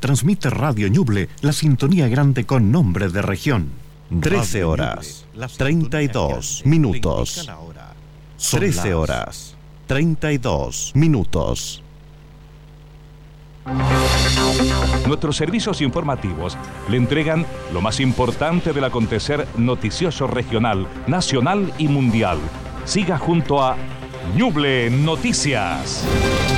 transmite Radio Ñuble, la sintonía grande con nombre de región. 13 horas, 32 minutos. 13 horas, 32 minutos. Nuestros servicios informativos le entregan lo más importante del acontecer noticioso regional, nacional y mundial. Siga junto a Ñuble Noticias.